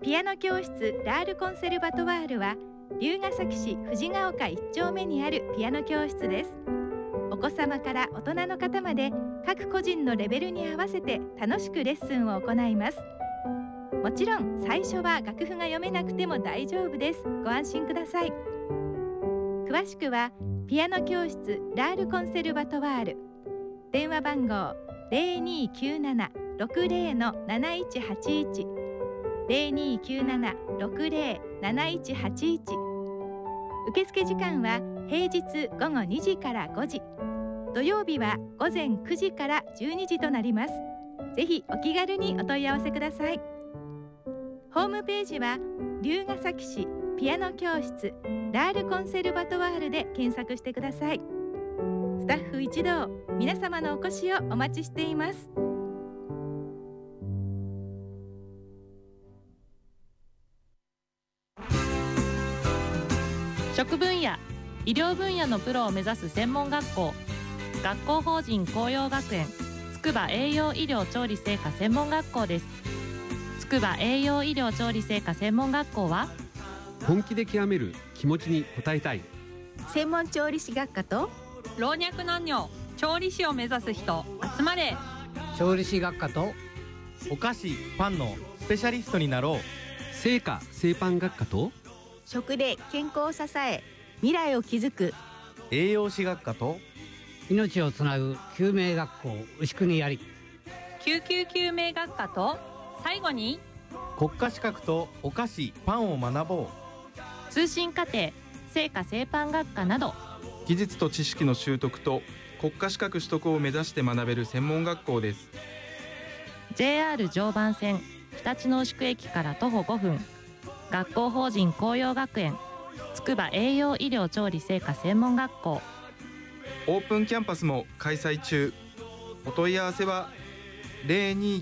ピアノ教室ラールコンセルバトワールは龍ケ崎市藤ヶ丘1丁目にあるピアノ教室です。お子様から大人の方まで各個人のレベルに合わせて楽しくレッスンを行います。もちろん最初は楽譜が読めなくても大丈夫です。ご安心ください。詳しくはピアノ教室ラールコンセルバトワール、電話番号 0297-60-7181 0297-60-7181。受付時間は平日午後2時から5時、土曜日は午前9時から12時となります。ぜひお気軽にお問い合わせください。ホームページは龍ケ崎市ピアノ教室ラールコンセルバトワールで検索してください。スタッフ一同、皆様のお越しをお待ちしています。 食分野、医療分野のプロを目指す専門学校、学校法人紅葉学園筑波栄養医療調理製菓専門学校です。筑波栄養医療調理製菓専門学校は、 本気で極める気持ちに応えたい専門調理師学科と老若男女調理師を目指す人集まれ。 調理師学科とお菓子パンのスペシャリストになろう製菓製パン学科と食で健康を支え未来を築く栄養士学科と命をつなぐ救命学校牛久にあり、 救急救命学科と最後に国家資格とお菓子パンを学ぼう通信課程製菓製パン学科など、 技術と知識の習得と国家資格取得を目指して学べる専門学校です。 JR 常磐線常陸の牛久駅から徒歩5分、学校法人紅葉学園筑波栄養医療調理製菓専門学校。 オープンキャンパスも開催中。お問い合わせは02